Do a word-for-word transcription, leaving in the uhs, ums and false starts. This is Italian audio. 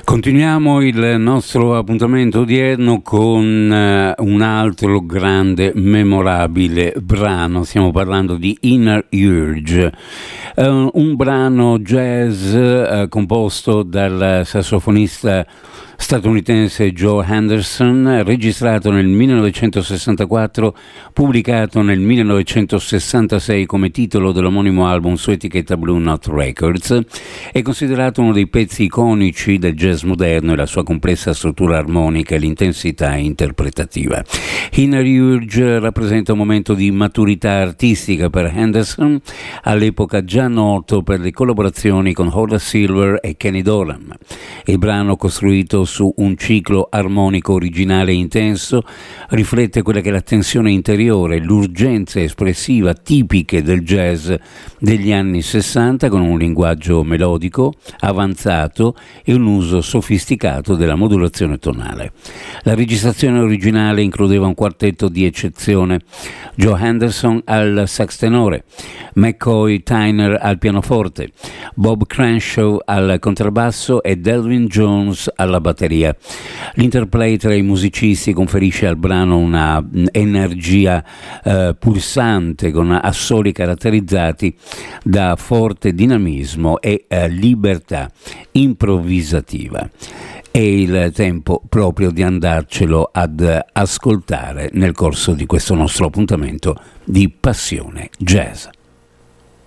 Continuiamo il nostro appuntamento odierno con uh, un altro grande, memorabile brano. Stiamo parlando di Inner Urge, uh, un brano jazz uh, composto dal sassofonista statunitense Joe Henderson, registrato nel millenovecentosessantaquattro, pubblicato nel millenovecentosessantasei come titolo dell'omonimo album su etichetta Blue Note Records. È considerato uno dei pezzi iconici del jazz moderno e la sua complessa struttura armonica e l'intensità interpretativa. Inner Urge rappresenta un momento di maturità artistica per Henderson, all'epoca già noto per le collaborazioni con Horace Silver e Kenny Dorham. Il brano, costruito su un ciclo armonico originale e intenso, riflette quella che è la tensione interiore, l'urgenza espressiva tipiche del jazz degli anni sessanta, con un linguaggio melodico, avanzato e un uso sofisticato della modulazione tonale. La registrazione originale includeva un quartetto di eccezione: Joe Henderson al sax tenore, McCoy Tyner al pianoforte, Bob Crenshaw al contrabbasso e Delvin Jones alla batteria. L'interplay tra i musicisti conferisce al brano una energia eh, pulsante, con assoli caratterizzati da forte dinamismo e eh, libertà improvvisativa. È il tempo proprio di andarcelo ad ascoltare nel corso di questo nostro appuntamento di Passione Jazz.